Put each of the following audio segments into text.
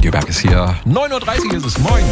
Radio Berg ist hier. 9.30 Uhr ist es. Moin.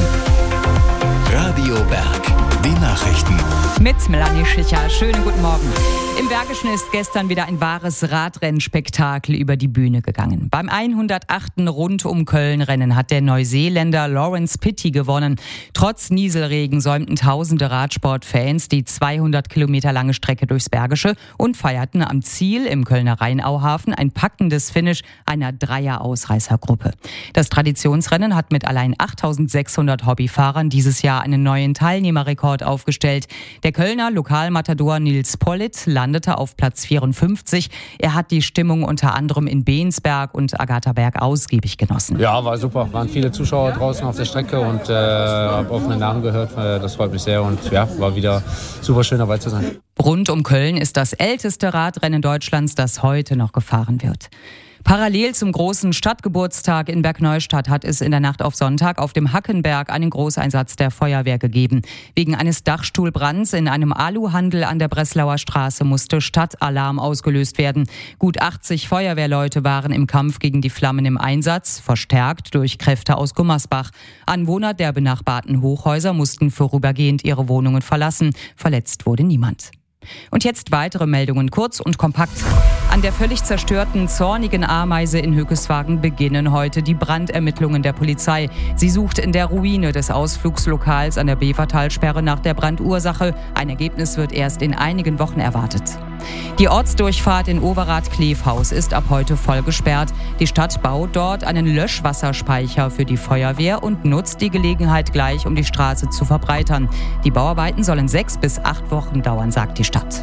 Radio Berg, die Nachrichten. Mit Melanie Schicher. Schönen guten Morgen. Im Bergischen ist gestern wieder ein wahres Radrennspektakel über die Bühne gegangen. Beim 108. Rund-um-Köln-Rennen hat der Neuseeländer Lawrence Pitty gewonnen. Trotz Nieselregen säumten tausende Radsportfans die 200 Kilometer lange Strecke durchs Bergische und feierten am Ziel im Kölner Rheinauhafen ein packendes Finish einer Dreier-Ausreißergruppe. Das Traditionsrennen hat mit allein 8.600 Hobbyfahrern dieses Jahr einen neuen Teilnehmerrekord aufgestellt. Der Kölner Lokalmatador Nils Pollitt landete auf Platz 54. Er hat die Stimmung unter anderem in Bensberg und Agathaberg ausgiebig genossen. Ja, war super. Waren viele Zuschauer draußen auf der Strecke und habe offene Namen gehört. Das freut mich sehr und ja, war wieder super schön dabei zu sein. Rund um Köln ist das älteste Radrennen Deutschlands, das heute noch gefahren wird. Parallel zum großen Stadtgeburtstag in Bergneustadt hat es in der Nacht auf Sonntag auf dem Hackenberg einen Großeinsatz der Feuerwehr gegeben. Wegen eines Dachstuhlbrands in einem Aluhandel an der Breslauer Straße musste Stadtalarm ausgelöst werden. Gut 80 Feuerwehrleute waren im Kampf gegen die Flammen im Einsatz, verstärkt durch Kräfte aus Gummersbach. Anwohner der benachbarten Hochhäuser mussten vorübergehend ihre Wohnungen verlassen. Verletzt wurde niemand. Und jetzt weitere Meldungen, kurz und kompakt. An der völlig zerstörten Zornigen Ameise in Hückeswagen beginnen heute die Brandermittlungen der Polizei. Sie sucht in der Ruine des Ausflugslokals an der Bevertalsperre nach der Brandursache. Ein Ergebnis wird erst in einigen Wochen erwartet. Die Ortsdurchfahrt in Overath-Klefhaus ist ab heute voll gesperrt. Die Stadt baut dort einen Löschwasserspeicher für die Feuerwehr und nutzt die Gelegenheit gleich, um die Straße zu verbreitern. Die Bauarbeiten sollen 6 bis 8 Wochen dauern, sagt die Stadt.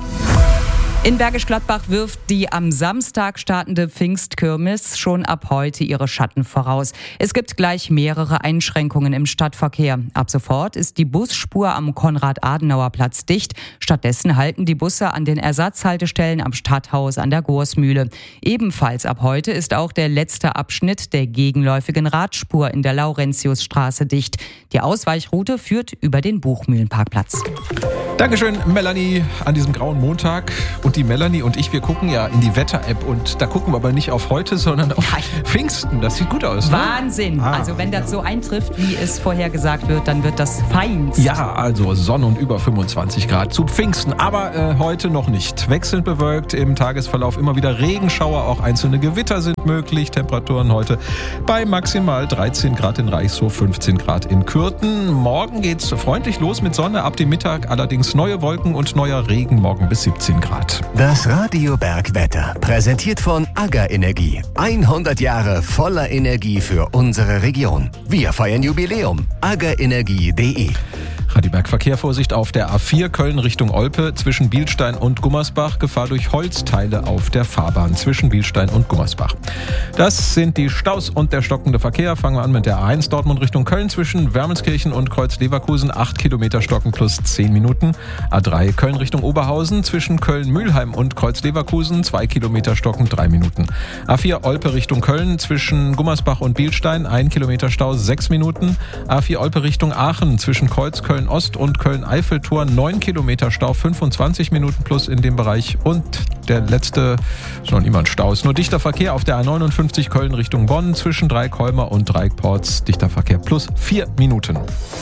In Bergisch Gladbach wirft die am Samstag startende Pfingstkirmes schon ab heute ihre Schatten voraus. Es gibt gleich mehrere Einschränkungen im Stadtverkehr. Ab sofort ist die Busspur am Konrad-Adenauer-Platz dicht. Stattdessen halten die Busse an den Ersatzhaltestellen am Stadthaus an der Gorsmühle. Ebenfalls ab heute ist auch der letzte Abschnitt der gegenläufigen Radspur in der Laurentiusstraße dicht. Die Ausweichroute führt über den Buchmühlenparkplatz. Dankeschön, Melanie, an diesem grauen Montag. Und die Melanie und ich, wir gucken ja in die Wetter-App und da gucken wir aber nicht auf heute, sondern auf Pfingsten. Das sieht gut aus, ne? Wahnsinn! Also wenn das so eintrifft, wie es vorher gesagt wird, dann wird das feinst. Ja, also Sonne und über 25 Grad zu Pfingsten, aber heute noch nicht. Wechselnd bewölkt, im Tagesverlauf immer wieder Regenschauer, auch einzelne Gewitter sind möglich. Temperaturen heute bei maximal 13 Grad in Reichshof, 15 Grad in Kürten. Morgen geht's freundlich los mit Sonne, ab dem Mittag allerdings neue Wolken und neuer Regen, morgen bis 17 Grad. Das Radio Berg Wetter, präsentiert von AGA Energie. 100 Jahre voller Energie für unsere Region. Wir feiern Jubiläum. agaenergie.de. Radio Berg Verkehr, Vorsicht auf der A4 Köln Richtung Olpe zwischen Bielstein und Gummersbach. Gefahr durch Holzteile auf der Fahrbahn zwischen Bielstein und Gummersbach. Das sind die Staus und der stockende Verkehr. Fangen wir an mit der A1 Dortmund Richtung Köln zwischen Wermelskirchen und Kreuz-Leverkusen. 8 Kilometer stocken plus 10 Minuten. A3 Köln Richtung Oberhausen zwischen Köln-Mühlheim und Kreuz-Leverkusen. 2 Kilometer stocken 3 Minuten. A4 Olpe Richtung Köln zwischen Gummersbach und Bielstein. 1 Kilometer Stau 6 Minuten. A4 Olpe Richtung Aachen zwischen Köln Ost und Köln-Eiffeltor 9 Kilometer Stau, 25 Minuten plus in dem Bereich. Und der letzte, schon immer ein Stau, ist nur dichter Verkehr auf der A59 Köln Richtung Bonn zwischen Dreikolmer und Dreieckports. Dichter Verkehr plus 4 Minuten.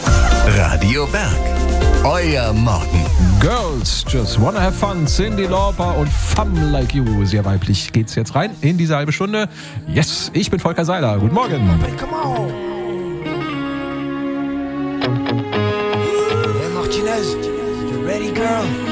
Radio Berg, euer Morgen. Girls Just Wanna Have Fun, Cyndi Lauper und Femme Like You. Sehr weiblich geht's jetzt rein in diese halbe Stunde. Yes, ich bin Volker Seiler. Guten Morgen. Come on. Martinez, you ready, girl?